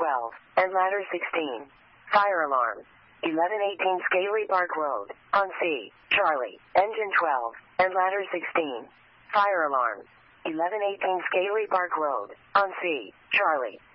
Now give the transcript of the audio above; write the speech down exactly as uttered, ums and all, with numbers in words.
twelve, and ladder sixteen. Fire alarm. eleven eighteen Scaly Park Road, on C, Charlie, engine twelve, and ladder sixteen. Fire alarm. eleven eighteen Scaly Park Road, on C, Charlie.